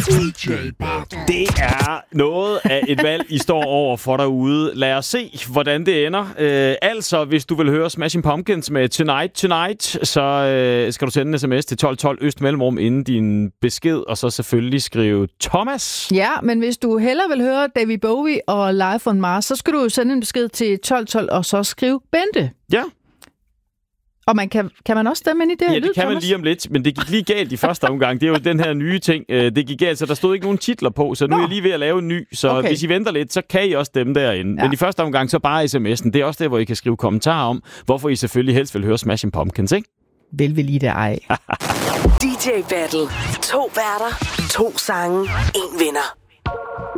DJ Battle. Det er noget af et valg, I står over for derude. Lad os se, hvordan det ender. Altså, hvis du vil høre Smashing Pumpkins med Tonight, så skal du sende en sms til 1212 Øst Mellemrum inden din besked, og så selvfølgelig skrive Thomas. Ja, men hvis du hellere vil høre David Bowie og Live on Mars, så skal du sende en besked til 1212 og så skrive Bente. Ja. Og kan man også stemme ind i det her lyd, det kan Thomas? man lige om lidt, men det gik lige galt i første omgang. Det er jo den her nye ting. Det gik galt, så der stod ikke nogen titler på, så nu er jeg lige ved at lave en ny. Så hvis I venter lidt, så kan I også stemme derinde. Ja. Men i første omgang, så bare sms'en. Det er også der, hvor I kan skrive kommentarer om, hvorfor I selvfølgelig helst vil høre Smashing Pumpkins, ikke? Vel vil I det ej. DJ Battle. 2 værter, 2 sange, 1 vinder.